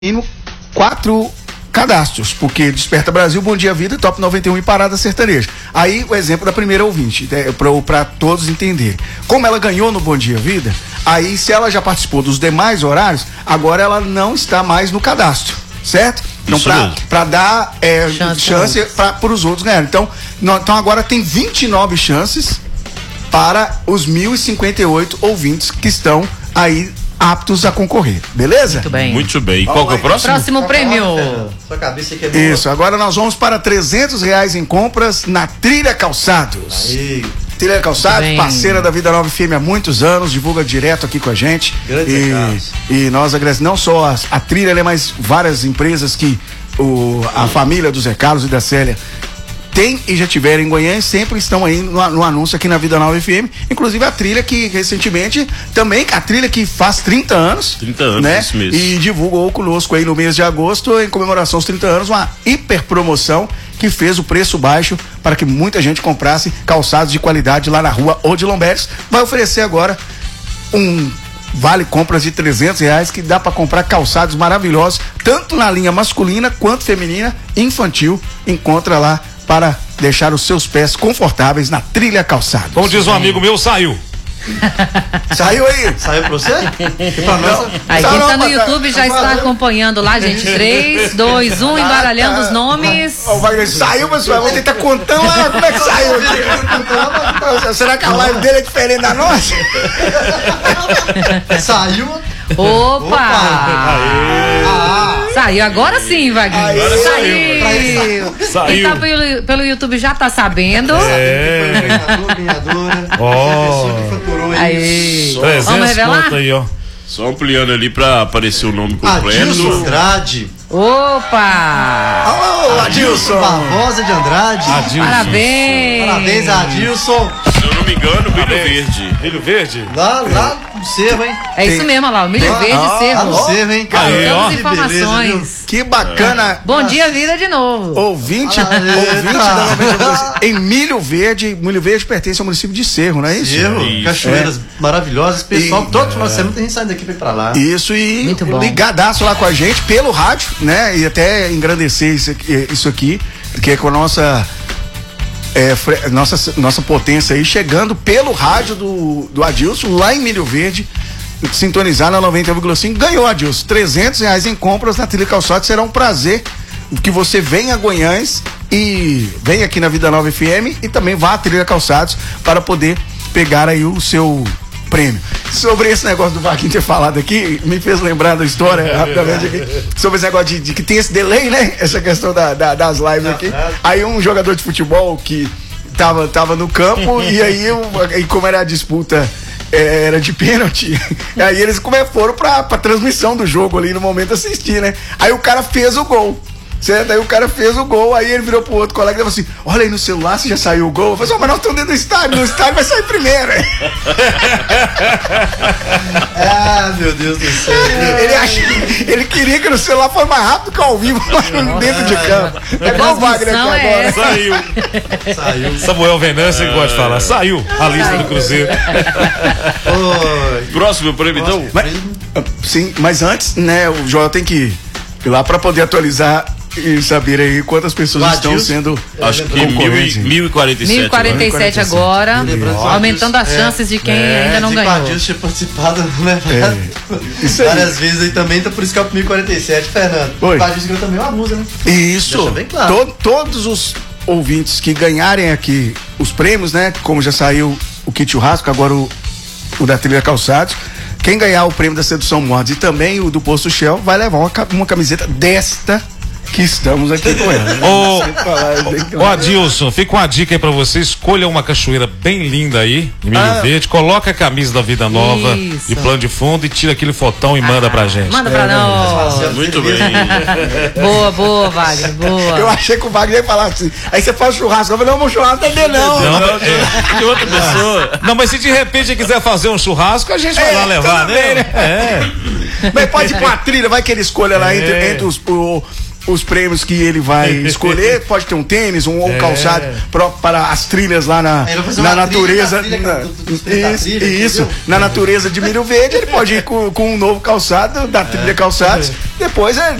mínimo 4 cadastros, porque Desperta Brasil, Bom Dia Vida, Top 91 e Parada Sertaneja. Aí o exemplo da primeira ouvinte, para todos entenderem. Como ela ganhou no Bom Dia Vida, aí se ela já participou dos demais horários, agora ela não está mais no cadastro, certo? Então, para dar chance para os outros ganharem. Então agora tem 29 chances para os 1.058 ouvintes que estão aí aptos a concorrer, beleza? Muito bem. Muito bem. E qual que é o próximo? Próximo prêmio. Sua cabeça aqui é boa. Isso, agora nós vamos para R$300 em compras na Trilha Calçados. Aí. Trilha Calçados, parceira da Vida Nova FM há muitos anos, divulga direto aqui com a gente. E nós agradecemos não só a Trilha, mas várias empresas que a família do Zé Carlos e da Célia tem e já tiveram em Goiânia, sempre estão aí no anúncio aqui na Vida Nova FM, inclusive a Trilha que recentemente, também a Trilha que faz 30 anos, né? Isso mesmo. E divulgou conosco aí no mês de agosto, em comemoração aos 30 anos, uma hiper promoção que fez o preço baixo para que muita gente comprasse calçados de qualidade lá na rua Odilon Beres. Vai oferecer agora um vale compras de R$300 que dá para comprar calçados maravilhosos, tanto na linha masculina quanto feminina, infantil. Encontra lá para deixar os seus pés confortáveis na Trilha Calçados. Como diz um amigo meu, saiu. Saiu aí? Saiu pra você? Aí quem tá no YouTube já está acompanhando lá, gente. 3, 2, 1, embaralhando os nomes. O Wagner saiu, pessoal. Vou tentar contando lá como é que saiu aqui. Será que a live dele é diferente da nossa? Saiu. Opa! Saiu, agora sim, Wagner. Saiu. Quem tá pelo YouTube já tá sabendo. Ganhadora. Aí. Vamos revelar? Aí, ó. Só ampliando ali pra aparecer o nome completo. Adilson Andrade. Opa! Alô, Adilson! Barbosa de Andrade. Parabéns! Parabéns, Adilson. Se eu não me engano, Milho Verde. Milho Verde? Lá no Cerro, hein? É isso mesmo, olha lá, o Milho Verde Cerro. No Cerro, hein? Damos informações. Que bacana. Bom dia, vida de novo. Ouvinte da 92 em Milho Verde. Milho Verde pertence ao município de Cerro, não é isso? Cerro, cachoeiras maravilhosas. Pessoal, todo final de semana tem gente saindo daqui pra lá. Isso, e muito bom. Ligadaço lá com a gente pelo rádio, né? E até engrandecer isso aqui, porque é com a nossa potência aí, chegando pelo rádio do Adilson, lá em Milho Verde, sintonizar na 90,5, ganhou, Adilson, R$300 em compras na Trilha Calçados. Será um prazer que você venha a Goiânia e venha aqui na Vida Nova FM e também vá à Trilha Calçados para poder pegar aí o seu prêmio. Sobre esse negócio do Vaquinho ter falado aqui, me fez lembrar da história rapidamente aqui, sobre esse negócio de que tem esse delay, né? Essa questão das lives aqui. Aí um jogador de futebol que tava no campo e aí como era a disputa era de pênalti, aí eles foram pra transmissão do jogo ali no momento assistir, né? Aí o cara fez o gol. Certo? Aí o cara fez o gol, aí ele virou pro outro colega e falou assim: olha aí no celular se já saiu o gol. Eu falei assim: mas nós estamos dentro do estádio, no estádio vai sair primeiro. Meu Deus do céu. Ele queria que no celular fosse mais rápido que ao vivo dentro de campo. É igual o Wagner aqui agora. Saiu. Samuel Venâncio que pode falar. Saiu a lista do Cruzeiro. Próximo prêmio, então? Sim, mas antes, né, o Joel tem que ir lá para poder atualizar e saber aí quantas pessoas estão sendo. Acho que 1.047 agora, aumentando as chances de quem ainda não ganhou. O Adilson tinha participado, né? Várias vezes aí também, então por isso que é o 1.047, Fernando. Oi. O Adilson ganhou também uma musa, né? Isso. Deixa bem claro. Todos os ouvintes que ganharem aqui os prêmios, né? Como já saiu o kit churrasco, agora o da Trilha Calçados. Quem ganhar o prêmio da Sedução Mods e também o do Posto Shell vai levar uma camiseta desta que estamos aqui com ela. Ô Adilson, fica uma dica aí pra você: escolha uma cachoeira bem linda aí, em Milho Verde, coloca a camisa da Vida Nova de plano de fundo e tira aquele fotão e manda pra gente. Manda pra nós. Muito bem. Boa, Wagner, boa. Eu achei que o Wagner ia falar assim, aí você faz churrasco, eu falei, não, churrasco não. De outra pessoa. Não, mas se de repente quiser fazer um churrasco, a gente vai lá levar, né? Mas pode ir com a trilha, vai que ele escolha lá entre os prêmios que ele vai escolher. Pode ter um tênis, um calçado próprio para as trilhas lá na natureza. Isso, na natureza de Milho Verde. Ele pode ir com um novo calçado, da trilha calçados. Depois